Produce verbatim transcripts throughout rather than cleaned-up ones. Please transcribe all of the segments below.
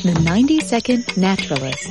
The ninety second Naturalist.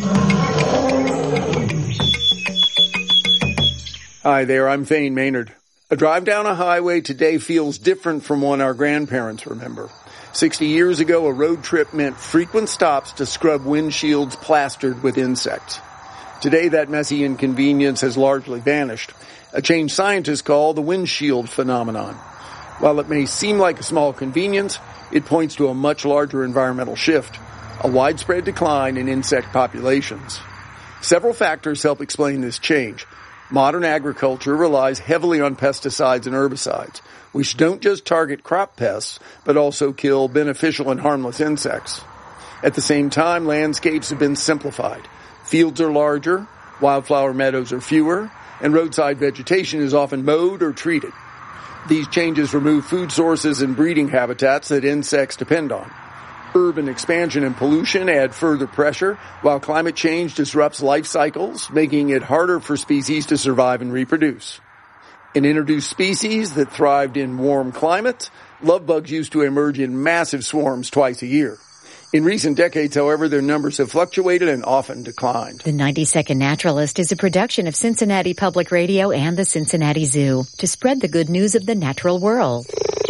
Hi there, I'm Thane Maynard. A drive down a highway today feels different from one our grandparents remember. Sixty years ago, a road trip meant frequent stops to scrub windshields plastered with insects. Today, that messy inconvenience has largely vanished, a change scientists call the windshield phenomenon. While it may seem like a small convenience, it points to a much larger environmental shift, a widespread decline in insect populations. Several factors help explain this change. Modern agriculture relies heavily on pesticides and herbicides, which don't just target crop pests, but also kill beneficial and harmless insects. At the same time, landscapes have been simplified. Fields are larger, wildflower meadows are fewer, and roadside vegetation is often mowed or treated. These changes remove food sources and breeding habitats that insects depend on. Urban expansion and pollution add further pressure, while climate change disrupts life cycles, making it harder for species to survive and reproduce. In introduced species that thrived in warm climates, love bugs used to emerge in massive swarms twice a year. In recent decades, however, their numbers have fluctuated and often declined. The ninety second Naturalist is a production of Cincinnati Public Radio and the Cincinnati Zoo to spread the good news of the natural world.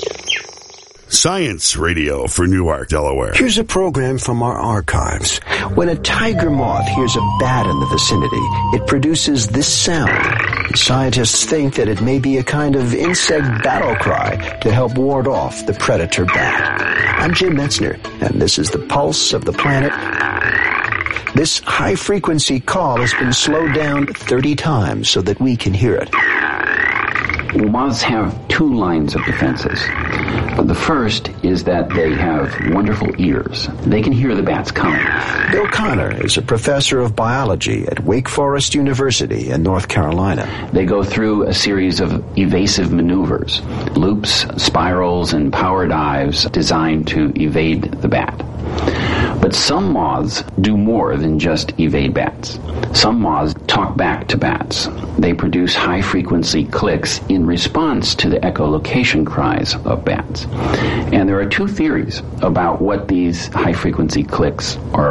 Science Radio for Newark, Delaware. Here's a program from our archives. When a tiger moth hears a bat in the vicinity, it produces this sound. Scientists think that it may be a kind of insect battle cry to help ward off the predator bat. I'm Jim Metzner, and this is the pulse of the planet. This high-frequency call has been slowed down thirty times so that we can hear it. Moths have two lines of defenses. The first is that they have wonderful ears. They can hear the bats coming. Bill Connor is a professor of biology at Wake Forest University in North Carolina. They go through a series of evasive maneuvers, loops, spirals, and power dives designed to evade the bat. But some moths do more than just evade bats. Some moths talk back to bats. They produce high-frequency clicks in response to the echolocation cries of bats. And there are two theories about what these high-frequency clicks are